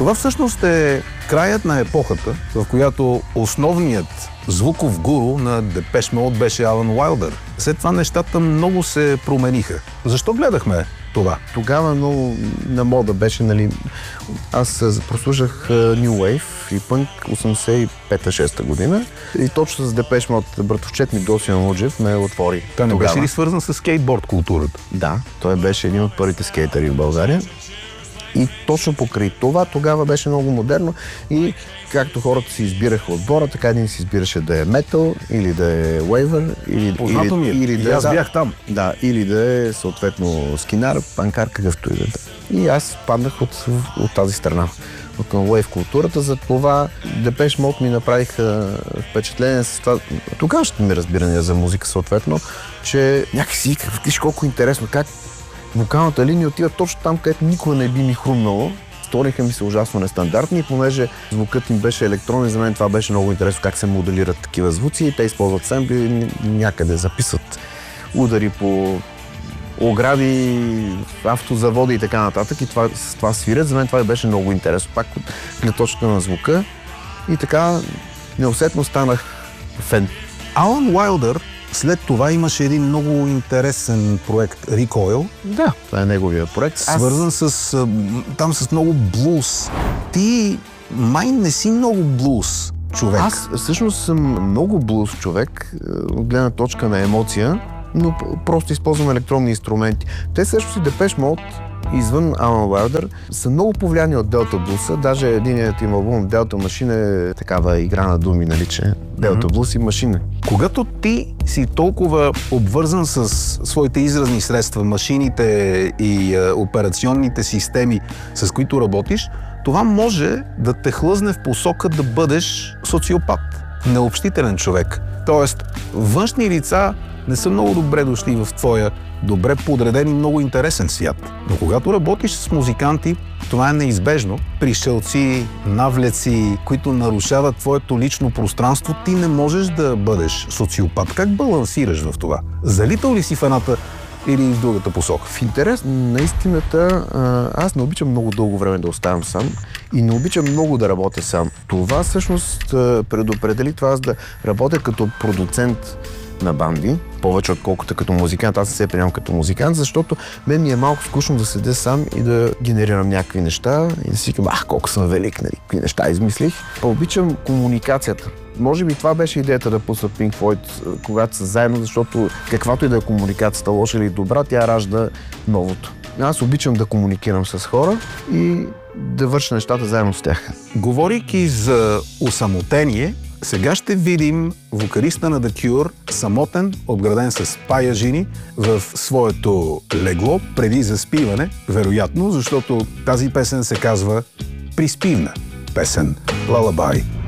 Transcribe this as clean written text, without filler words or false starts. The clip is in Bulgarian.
Това всъщност е краят на епохата, в която основният звуков гуру на Депеш Мод беше Алън Уайлдър. След това нещата много се промениха. Защо гледахме това? Тогава много на мода беше, нали, аз прослушах New Wave и пънк 85-6 година и точно с Депеш Мод братовчет ми Госин Луджев ме отвори. Той не беше ли свързан с скейтборд културата? Да, той беше един от първите скейтъри в България. И точно покрай това, тогава беше много модерно и както хората си избираха отбора, така един си избираше да е метал или да е уейвър или да аз бях там. Да, или да е съответно скинар, панкар, какъвто и да е. И аз паднах от тази страна, от уейв културата, за това Депеш Мод ми направиха впечатление с това. Тогавашните ми разбирания за музика съответно, че някакси, виж колко интересно, как вокалната линия отива точно там, където никога не би ми хрумнало. Сториха ми се ужасно нестандартни и понеже звукът им беше електронен, за мен това беше много интересно как се моделират такива звуци и те използват семпли, някъде записват удари по огради, автозаводи и така нататък и това свирят. За мен това беше много интересно, пак от гледна точка на звука и така неусетно станах фен. Алън Уайлдър след това имаше един много интересен проект Recoil. Да, това е неговия проект. Свързан с много блуз. Ти май не си много блуз човек. Аз всъщност съм много блуз човек, от гледна точка на емоция, но просто използвам електронни инструменти. Те също си Депеш Мод, извън Алън Уайлдър, са много повлияни от Делта блуса. Даже единият им албум Делта Машин е такава игра на думи, нали, че Делта блус и машина. Когато ти си толкова обвързан с своите изразни средства, машините и операционните системи, с които работиш, това може да те хлъзне в посока да бъдеш социопат, необщителен човек. Тоест, външни лица не са много добре дошли в твоя добре подреден и много интересен свят. Но когато работиш с музиканти, това е неизбежно. Пришелци, навлеци, които нарушават твоето лично пространство, ти не можеш да бъдеш социопат. Как балансираш в това? Залитал ли си в едната или в другата посока? В интерес на истината, аз не обичам много дълго време да оставам сам и не обичам много да работя сам. Това всъщност предопредели това аз да работя като продуцент на банди, повече отколкото като музикант. Аз не се приемам като музикант, защото мен ми е малко скучно да седя сам и да генерирам някакви неща и да си казвам, колко съм велик, нали, какви неща измислих. Обичам комуникацията. Може би това беше идеята да пусна Pink Floyd, когато са заедно, защото каквато и да е комуникацията, лоша или добра, тя ражда новото. Аз обичам да комуникирам с хора и да върша нещата заедно с тях. Говорейки за осамотение, сега ще видим вокалиста на The Cure, самотен, обграден с паяжини, в своето легло преди заспиване, вероятно, защото тази песен се казва приспивна песен, Lullaby.